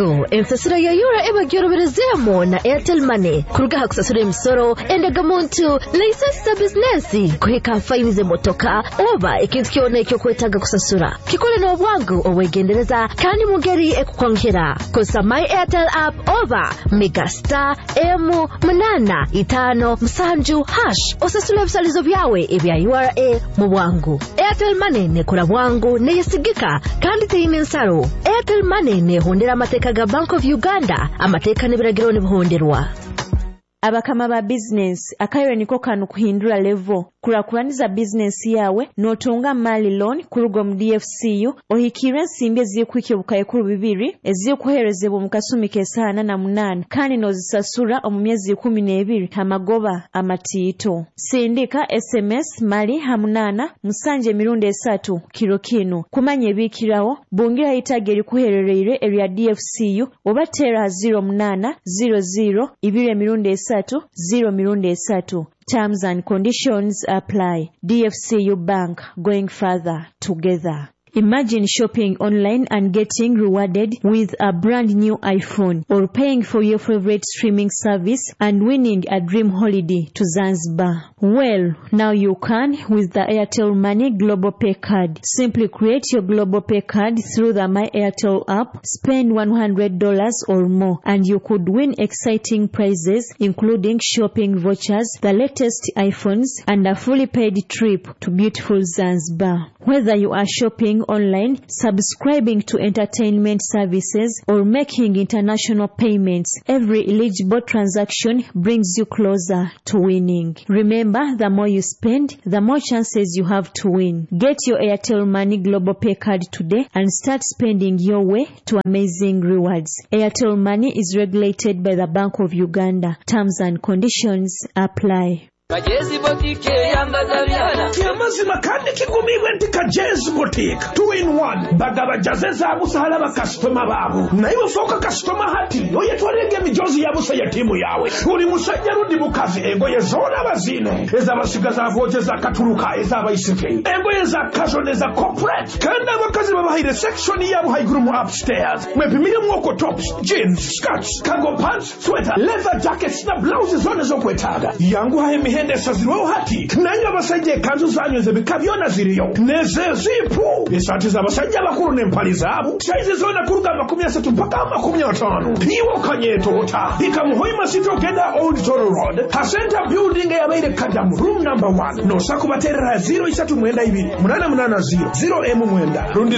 bwangu ensasiro ya yura ebagyoroberezemo na Airtel Money kurugaha kusasura imisoro endaga muntu license business kuhika faini ze motoka oba ikintu kyone cyo kwetaga kusasura kikole no bwangu owegendereza kandi mugeri ekukwankira kosa my Airtel app oba megastar M855 hash osasura bisalizo byawe ebya URA mu bwangu. Airtel Money ne kora bwangu ne yesigika kandi teyine nsaro. Airtel Money ne hondera amateka ga Bank of Uganda amateka ne biragiro ne buhonderwa. Abakama ba business akayo niko kanu kuhindura level kurakuraniza business yawe notunga mali loan kurugo mu DFCU ohikira nsimbe zikwikiye bukaye kuru bibiri ezikuherezebwa mu kasumi kesana na 8 kandi nozisasura mu myezi 12 hamagoba amatito sindika SMS mali hamunana musanje mirundi 3 kilo kino kumanye bikirawo bungira itageri kuherereire area DFCU obatera 0800 ibire mirundi 0 Terms and conditions apply. DFCU Bank, going further together. Imagine shopping online and getting rewarded with a brand new iPhone, or paying for your favorite streaming service and winning a dream holiday to Zanzibar. Well, now you can with the Airtel Money Global Pay Card. Simply create your Global Pay Card through the My Airtel app, spend $100 or more, and you could win exciting prizes including shopping vouchers, the latest iPhones, and a fully paid trip to beautiful Zanzibar. Whether you are shopping online, subscribing to entertainment services, or making international payments, every eligible transaction brings you closer to winning. Remember, the more you spend, the more chances you have to win. Get your Airtel Money Global Pay Card today and start spending your way to amazing rewards. Airtel Money is regulated by the Bank of Uganda. Terms and conditions apply. Kajezi botike yambaza byana Yamazima kandi kigumiwe nti Kajezi botike 2-in-1 bagaba jazeza abusahala ba customer babo naibo foka customer hati oye twarege mijozi yabusa ya timu yawe uri musajja rudi bukazi ego yezona bazine ezabasigaza voje za katuruka ezabayisike ego yeza kazone za corporate kandi abakazi babahire section yabo haiguru mu upstairs mwepimire mwoko tops jeans skirts cargo pants sweater leather jackets na blouses zone zo kwetaga yangu haimi Saziro hati nanyo abasajja kanzu zanyuze bikabyona ziriyo neze zipu esati z'abasajja bakuru n'empali zaabo size zona kuruga 13 mpaka 15 iwo kanyetota ikamuhoima sitokenda Old Toro Road ha center building yabaire Kadamu room number 1 no sakubaterera 0322 880 rundi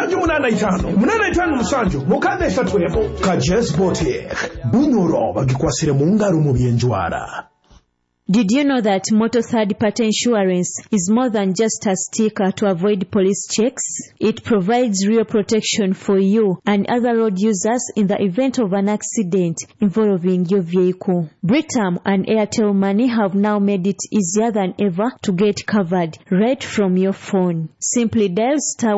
0785 musanju mukande 3 Kajezi Boutique bunyoro bagikwasire mu ngaro mu byenjwara. Did you know that motor third-party insurance is more than just a sticker to avoid police checks? It provides real protection for you and other road users in the event of an accident involving your vehicle. Britam and Airtel Money have now made it easier than ever to get covered right from your phone. Simply dial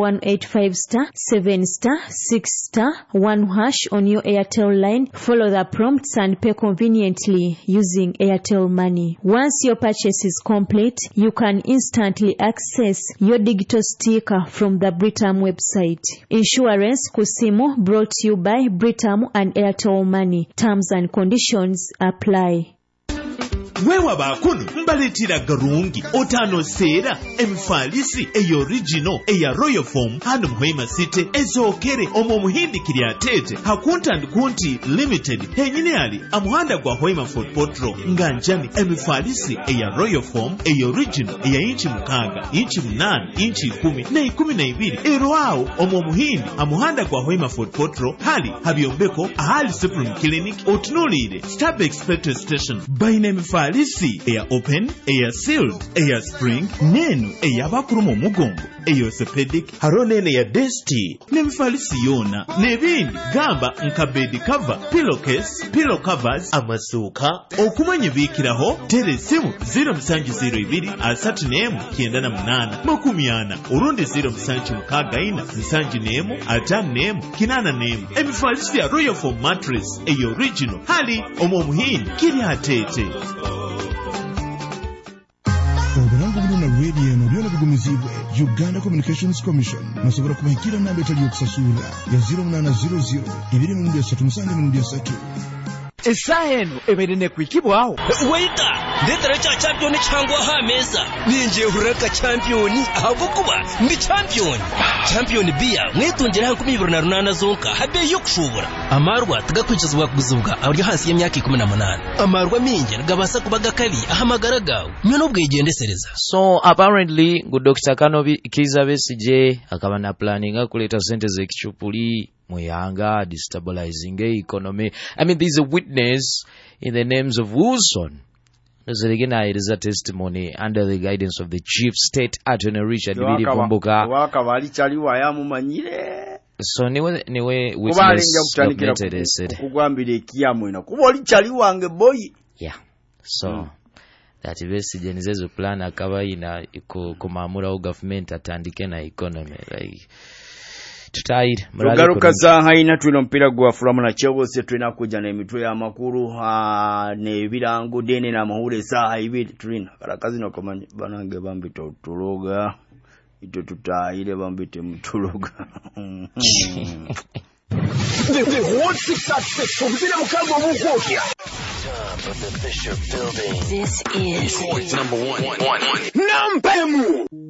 *185*7*6*1# on your Airtel line, follow the prompts and pay conveniently using Airtel Money. Once your purchase is complete, you can instantly access your digital sticker from the Britam website. Insurance Kusimo brought to you by Britam and Airtel Money. Terms and conditions apply. Wewa bakunu mbaletira garungi otano sera emfalisi eyo original eya Royal Form hano muhima city ezokere omo muhindi kiryatete hakunta ndikunti limited henyine ali amuhanda gwa Hoima Fort Potro nganjani emfalisi eya Royal Form eyo original eya inchi mukanga inchi 8 inchi 10 na 12 erwao omo muhindi amuhanda gwa Hoima Fort Potro hali habyombeko ahali Supreme Clinic otunulire Starbex petrol station baina mfalisi Air open, air sealed, air spring, nenu, air bakrumo mugongo, air orthopedic, haronene ya desti, nemfalisi yona, nevindi, gamba, nkabedi cover, pillowcase, pillow covers, amasuka, okumanye vikiraho, tere simu, 0 asatu nemu, kiendana mnana, makumiana, urundi 0 mkagaina, nsanji nemu, atan nemu, kinana nemu, emifalisi ya Royal Form mattress, air original, hali, omomuhini, kiri hatete. Obulangu bulina ebedi eno byona bigumizibwe Uganda Communications Commission nasobola kubahikira namba etali okusasula ya 0800 237 Esaheno emerene kwikibwaho Waita ndetera cha champion cyangwa hameza ninje huraka champion ahavukuba ndi champion bia mwitungera hankumi 28 zonka habe yo kushobora amarwa tagakwicizwa kuguzubwa abari hasi y'imyaka 18 amarwa minje gabasa kubaga kali ahamagara gawe nyono bwegendesereza. So apparently good Dr. Kanobi Kiza Besije akaba na planning kuleta sente zekichupuli Muyanga destabilizing the economy. I mean, there's a witness in the names of Wilson. There's again it is a testimony under the guidance of the Chief State Attorney Richard Bidi Kumbuka. So niwe witness submitted it said. Yeah. So that Besije nizezo plan akaba ina kumamura government atandike na economy like tutaire mugaruka za haina twino mpira gwa furamu na Chelsea twina kuja na emitwe ya makuru ne birango dene na mahure saa ibiri twina karakazi no komani banange bambita utuloga ito tutaire bambite mutuloga The hot success of the Mukambo Mukokia. Top of the Bishop Building. This is Detroit's #1. Nampemu.